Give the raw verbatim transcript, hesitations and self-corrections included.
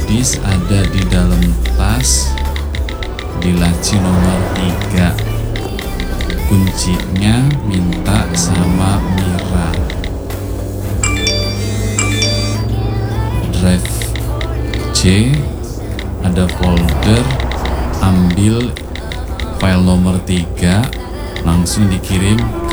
disk ada di dalam tas di laci nomor tiga. Kuncinya minta sama Mira. Drive C ada folder, ambil file nomor tiga, langsung dikirim